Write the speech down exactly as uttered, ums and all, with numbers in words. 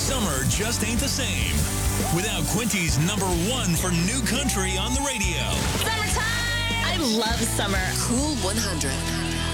Summer just ain't the same without Quinty's number one for new country on the radio. Summertime! I love summer. Cool one hundred.